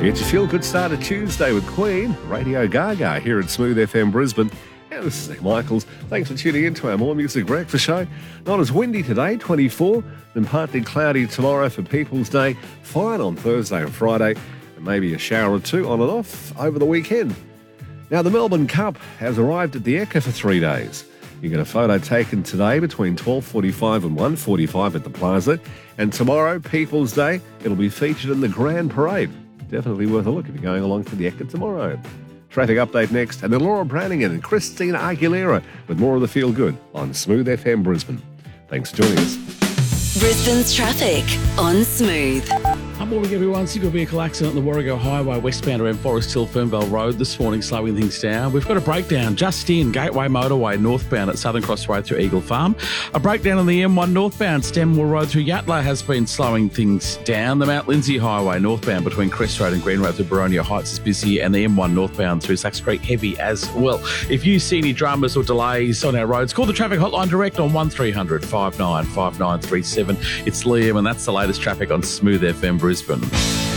It's a feel-good start of Tuesday with Queen, Radio Gaga here at Smooth FM Brisbane. And this is Nick Michaels. Thanks for tuning in to our More Music Breakfast show. Not as windy today, 24, then partly cloudy tomorrow for People's Day. Fine on Thursday and Friday, and maybe a shower or two on and off over the weekend. Now, the Melbourne Cup has arrived at the Ekka for 3 days. You get a photo taken today between 12:45 and 1:45 at the Plaza. And tomorrow, People's Day, it'll be featured in the Grand Parade. Definitely worth a look if you're going along to the Ekka tomorrow. Traffic update next, and then Laura Brannigan and Christina Aguilera with more of the Feel Good on Smooth FM Brisbane. Thanks for joining us. Brisbane's traffic on Smooth. Good morning, everyone. Single vehicle accident on the Warrego Highway westbound around Forest Hill, Fernvale Road this morning, slowing things down. We've got a breakdown just in Gateway Motorway northbound at Southern Cross Road through Eagle Farm. A breakdown on the M1 northbound Stanmore Road through Yatala has been slowing things down. The Mount Lindsay Highway northbound between Crest Road and Green Road through Boronia Heights is busy, and the M1 northbound through Sachs Creek heavy as well. If you see any dramas or delays on our roads, call the traffic hotline direct on 1300 595937. It's Liam, and that's the latest traffic on Smooth FM Brisbane.